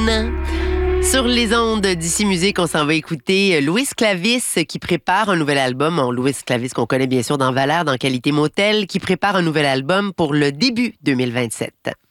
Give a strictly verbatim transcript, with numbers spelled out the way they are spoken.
Lune. Sur les ondes d'Ici Musique, on s'en va écouter Louis Clavis qui prépare un nouvel album. Bon, Louis Clavis qu'on connaît bien sûr dans Valère, dans Qualité Motel, qui prépare un nouvel album pour le début deux mille vingt-sept.